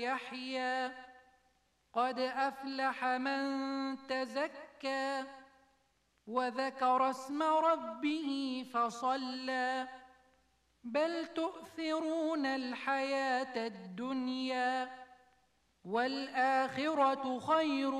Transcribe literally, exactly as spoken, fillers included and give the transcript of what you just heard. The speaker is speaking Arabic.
يحيى قد أفلح من تزكى وذكر اسم ربه فصلى بل تؤثرون الحياة الدنيا والآخرة خير